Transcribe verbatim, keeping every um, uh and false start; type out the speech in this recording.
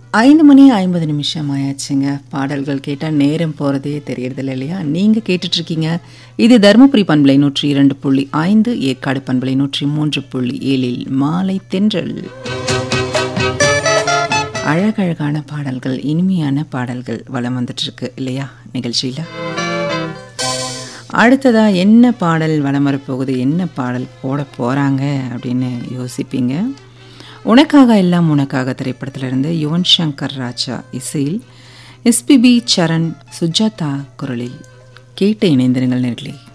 ஐந்து மணி ஐம்பது நிமிஷம் ஆயாச்சுங்க. பாடல்கள் கேட்டால் நேரம் போகிறதே தெரியறதில்ல இல்லையா? நீங்கள் கேட்டுட்ருக்கீங்க. இது தருமபுரி பண்பலை நூற்றி இரண்டு புள்ளி ஐந்து, ஏற்காடு பண்பலை நூற்றி மூன்று புள்ளி ஏழில் மாலை தென்றல். அழகழகான பாடல்கள், இனிமையான பாடல்கள் வலம் வந்துட்டுருக்கு இல்லையா நிகழ்ச்சியில்? அடுத்ததாக என்ன பாடல் வலம் வரப்போகுது, என்ன பாடல் போட போகிறாங்க அப்படின்னு யோசிப்பீங்க. உனக்காக எல்லாம் உனக்காக திரைப்படத்திலிருந்து யுவன் சங்கர் ராஜா இசையில் எஸ்பிபி சரண் சுஜாதா குரலில் கேட்டு இணைந்திருங்கள் நேர்களே.